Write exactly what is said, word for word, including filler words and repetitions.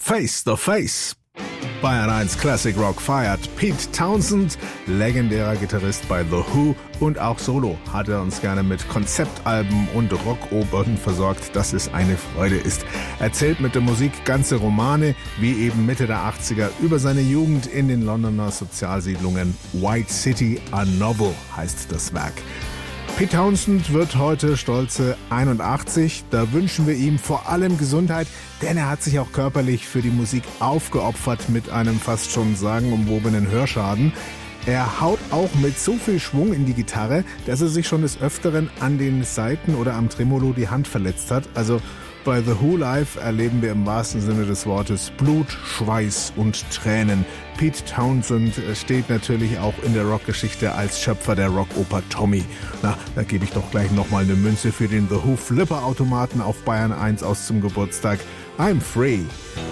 Face the Face. Bayern eins Classic Rock feiert Pete Townshend, legendärer Gitarrist bei The Who, und auch solo hat er uns gerne mit Konzeptalben und Rockopern versorgt, dass es eine Freude ist. Erzählt mit der Musik ganze Romane, wie eben Mitte der achtziger, über seine Jugend in den Londoner Sozialsiedlungen. White City, a Novel heißt das Werk. Pete Townshend wird heute stolze einundachtzig. Da wünschen wir ihm vor allem Gesundheit, denn er hat sich auch körperlich für die Musik aufgeopfert mit einem fast schon sagenumwobenen Hörschaden. Er haut auch mit so viel Schwung in die Gitarre, dass er sich schon des Öfteren an den Saiten oder am Tremolo die Hand verletzt hat. Also bei The Who Live erleben wir im wahrsten Sinne des Wortes Blut, Schweiß und Tränen. Pete Townshend steht natürlich auch in der Rockgeschichte als Schöpfer der Rockoper Tommy. Na, da gebe ich doch gleich nochmal eine Münze für den The Who Flipper-Automaten auf Bayern eins aus zum Geburtstag. I'm free.